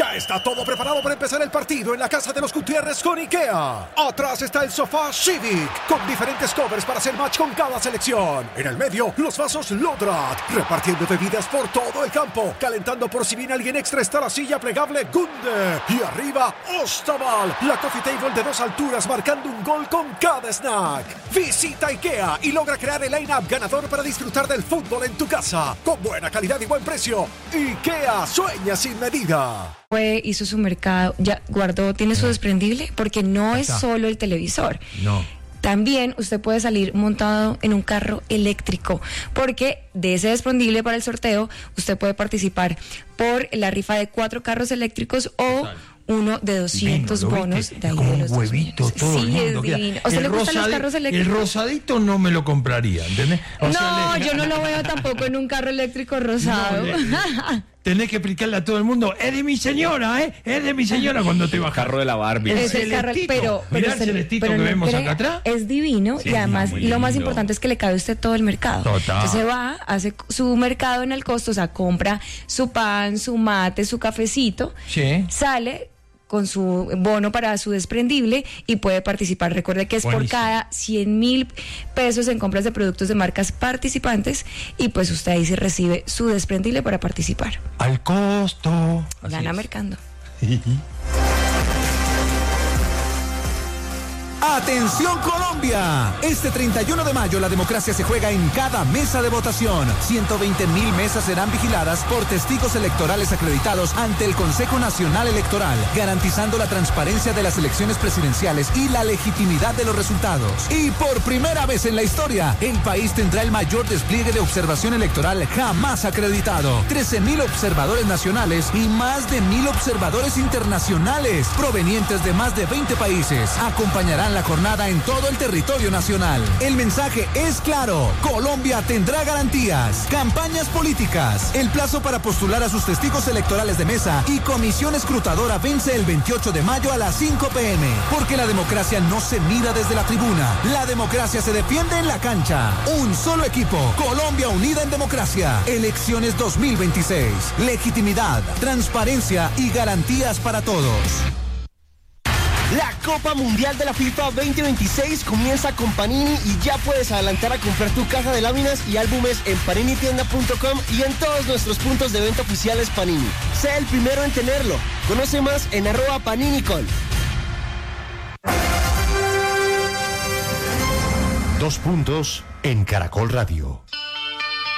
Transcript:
Ya está todo preparado para empezar el partido en la casa de los Gutiérrez con IKEA. Atrás está el sofá Civic, con diferentes covers para hacer match con cada selección. En el medio, los vasos Lodrat, repartiendo bebidas por todo el campo. Calentando por si viene alguien extra está la silla plegable Gunde. Y arriba, Ostaval, la coffee table de 2 alturas marcando un gol con cada snack. Visita IKEA y logra crear el line-up ganador para disfrutar del fútbol en tu casa. Con buena calidad y buen precio. IKEA, sueña sin medida. Hizo su mercado, ya guardó, tiene su desprendible, porque no es solo el televisor. No. También usted puede salir montado en un carro eléctrico, porque de ese desprendible para el sorteo, usted puede participar por la rifa de 4 carros eléctricos o uno de 200 bonos de ahí como de los un huevito 2 todo millones. Sí, lindo, es divino. ¿A usted le gustan los carros eléctricos? El rosadito no me lo compraría, ¿entendés? Yo no lo veo tampoco en un carro eléctrico rosado. Tenés que explicarle a todo el mundo, es de mi señora, es de mi señora cuando te bajas. Carro de la Barbie. Es el carro, pero mirá el celestito que no vemos cree, acá atrás. es divino, Sí, y además muy lo más lindo. importante es que le cabe a usted todo el mercado. Total. Entonces va, hace su mercado en el costo, o sea, compra su pan, su mate, su cafecito, Sí. sale con su bono para su desprendible y puede participar. Recuerde que es Buenísimo. por cada 100,000 pesos en compras de productos de marcas participantes, y pues usted ahí sí recibe su desprendible para participar. Al costo. Así Gana es. mercando. ¡Atención Colombia! Este 31 de mayo la democracia se juega en cada mesa de votación. 120,000 mesas serán vigiladas por testigos electorales acreditados ante el Consejo Nacional Electoral, garantizando la transparencia de las elecciones presidenciales y la legitimidad de los resultados. Y por primera vez en la historia, el país tendrá el mayor despliegue de observación electoral jamás acreditado. 13,000 observadores nacionales y más de 1,000 observadores internacionales, provenientes de más de 20 países, acompañarán la jornada en todo el territorio nacional. El mensaje es claro: Colombia tendrá garantías. Campañas políticas. El plazo para postular a sus testigos electorales de mesa y comisión escrutadora vence el 28 de mayo a las 5 p.m. Porque la democracia no se mira desde la tribuna. La democracia se defiende en la cancha. Un solo equipo. Colombia unida en democracia. Elecciones 2026. Legitimidad, transparencia y garantías para todos. La Copa Mundial de la FIFA 2026 comienza con Panini y ya puedes adelantar a comprar tu caja de láminas y álbumes en paninitienda.com y en todos nuestros puntos de venta oficiales Panini. Sé el primero en tenerlo. Conoce más en @paninicol. 2 puntos en Caracol Radio.